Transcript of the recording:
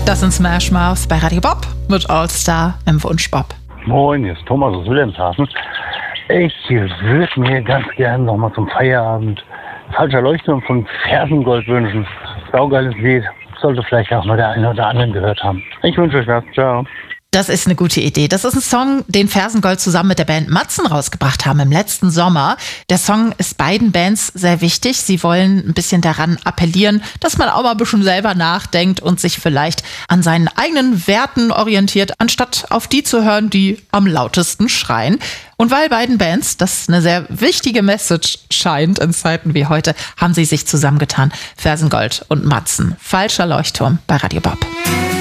Das sind Smash Mouth bei Radio Bob mit All Star im Wunsch Bob. Moin, hier ist Thomas aus Wilhelmshaven. Ich würde mir ganz gerne nochmal zum Feierabend Falscher Leuchtturm von Fersengold wünschen. Saugeiles Lied. Sollte vielleicht auch mal der eine oder andere gehört haben. Ich wünsche euch was. Ciao. Das ist eine gute Idee. Das ist ein Song, den Fersengold zusammen mit der Band Matzen rausgebracht haben im letzten Sommer. Der Song ist beiden Bands sehr wichtig. Sie wollen ein bisschen daran appellieren, dass man auch mal ein bisschen selber nachdenkt und sich vielleicht an seinen eigenen Werten orientiert, anstatt auf die zu hören, die am lautesten schreien. Und weil beiden Bands das eine sehr wichtige Message scheint in Zeiten wie heute, haben sie sich zusammengetan. Fersengold und Matzen. Falscher Leuchtturm bei Radio Bob.